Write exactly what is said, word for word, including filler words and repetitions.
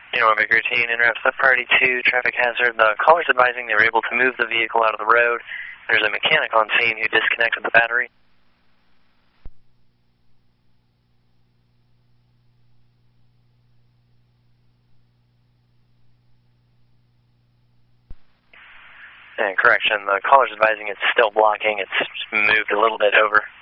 Norfolk routine, interrupt the party two, traffic hazard. The caller's advising they were able to move the vehicle out of the road. There's a mechanic on scene who disconnected the battery. And correction, the caller's advising it's still blocking. It's moved a little bit over.